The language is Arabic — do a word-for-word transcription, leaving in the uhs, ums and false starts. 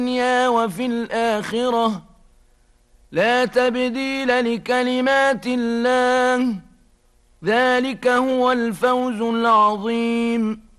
الدنيا وفي الآخرة لا تبديل لكلمات الله ذلك هو الفوز العظيم